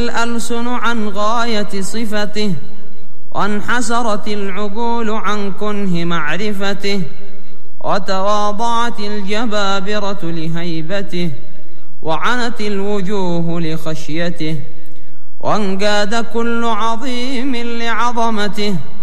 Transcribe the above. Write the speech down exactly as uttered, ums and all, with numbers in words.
الألسن عن غاية صفته، وانحسرت العقول عن كنه معرفته، وتواضعت الجبابرة لهيبته، وعنت الوجوه لخشيته، وانقاد كل عظيم لعظمته.